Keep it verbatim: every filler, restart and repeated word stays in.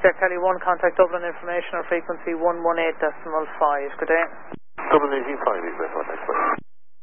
Jack Kelly one, contact Dublin information on frequency one one eight decimal five. Good day. Dublin eighteen five, contact.